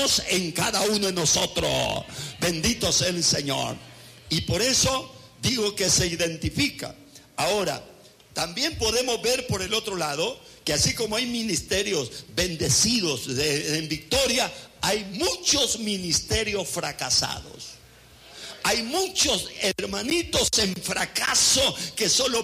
Dios en cada uno de nosotros. Bendito sea el Señor. Y por eso digo que se identifica. Ahora, también podemos ver por el otro lado que así como hay ministerios bendecidos en victoria, hay muchos ministerios fracasados. Hay muchos hermanitos en fracaso que solo